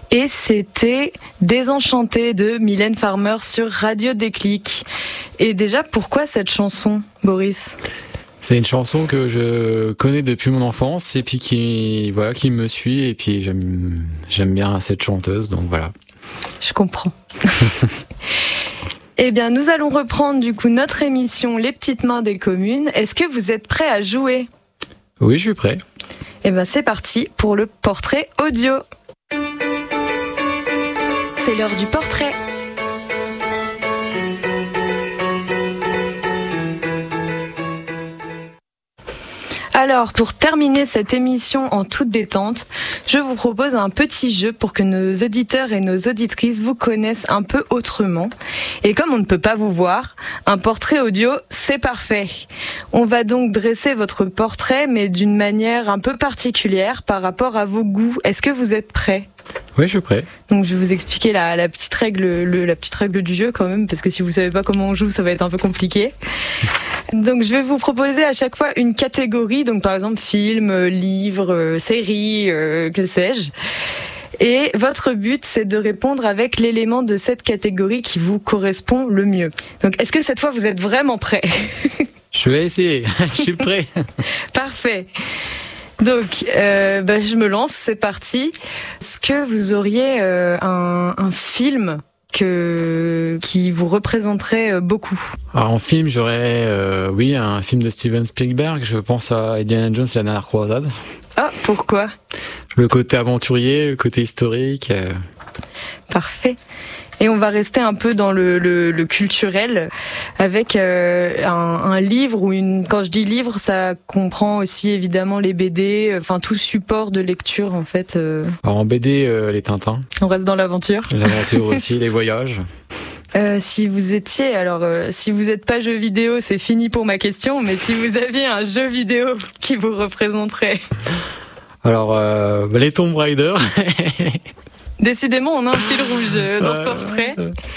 Et c'était Désenchanté de Mylène Farmer sur Radio Déclic. Et déjà, pourquoi cette chanson, Boris ? C'est une chanson que je connais depuis mon enfance et puis qui me suit, et puis j'aime bien cette chanteuse, donc voilà. Je comprends. Eh bien, nous allons reprendre du coup notre émission Les Petites Mains des Communes. Est-ce que vous êtes prêts à jouer ? Oui, je suis prêt. Eh bien, c'est parti pour le portrait audio. C'est l'heure du portrait. Alors, pour terminer cette émission en toute détente, je vous propose un petit jeu pour que nos auditeurs et nos auditrices vous connaissent un peu autrement. Et comme on ne peut pas vous voir, un portrait audio, c'est parfait. On va donc dresser votre portrait, mais d'une manière un peu particulière par rapport à vos goûts. Est-ce que vous êtes prêts ? Oui, je suis prêt. Donc je vais vous expliquer la petite règle du jeu quand même, parce que si vous savez pas comment on joue, ça va être un peu compliqué. Donc je vais vous proposer à chaque fois une catégorie, donc par exemple film, livre, série, que sais-je. Et votre but, c'est de répondre avec l'élément de cette catégorie qui vous correspond le mieux. Donc est-ce que cette fois vous êtes vraiment prêts ? Je vais essayer, je suis prêt. Parfait. Donc, je me lance, c'est parti. Est-ce que vous auriez un film qui vous représenterait beaucoup ? Alors, en film, j'aurais, un film de Steven Spielberg. Je pense à Indiana Jones et la dernière croisade. Ah, pourquoi ? Le côté aventurier, le côté historique. Parfait. Et on va rester un peu dans le culturel avec un livre ou quand je dis livre, ça comprend aussi évidemment les BD, enfin tout support de lecture en fait. Alors en BD, les Tintins. On reste dans l'aventure. L'aventure aussi, les voyages. Si vous n'êtes pas jeu vidéo, c'est fini pour ma question, mais si vous aviez un jeu vidéo qui vous représenterait. Alors, les Tomb Raider. Décidément, on a un fil rouge dans ce portrait.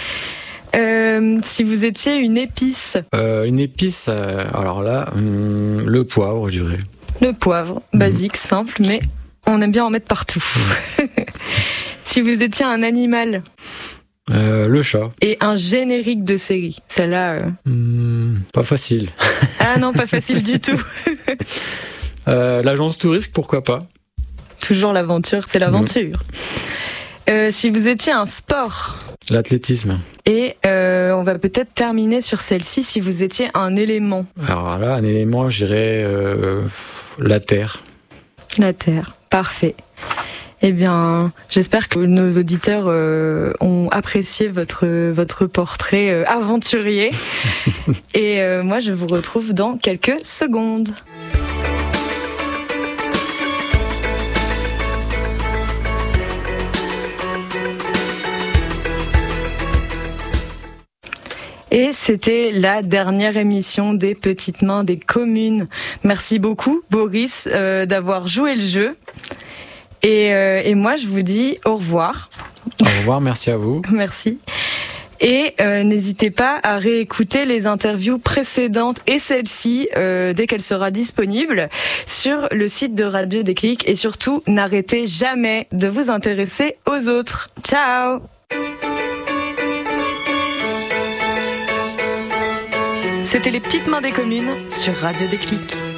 Si vous étiez une épice. Une épice, alors là, le poivre, je dirais. Le poivre, basique, simple, mais on aime bien en mettre partout. Si vous étiez un animal. Le chat. Et un générique de série. Celle-là. Pas facile. Ah non, pas facile du tout. L'agence touriste, pourquoi pas ? Toujours l'aventure, c'est l'aventure. Si vous étiez un sport. L'athlétisme. Et on va peut-être terminer sur celle-ci, si vous étiez un élément. Alors là, un élément, je dirais la Terre. La Terre, parfait. Eh bien, j'espère que nos auditeurs ont apprécié votre portrait aventurier. Et moi, je vous retrouve dans quelques secondes. Et c'était la dernière émission des Petites Mains des Communes. Merci beaucoup, Boris, d'avoir joué le jeu. Et moi, je vous dis au revoir. Au revoir, merci à vous. Merci. Et n'hésitez pas à réécouter les interviews précédentes et celle-ci dès qu'elle sera disponible sur le site de Radio Déclic. Et surtout, n'arrêtez jamais de vous intéresser aux autres. Ciao! C'était les Petites Mains des Communes sur Radio Déclic.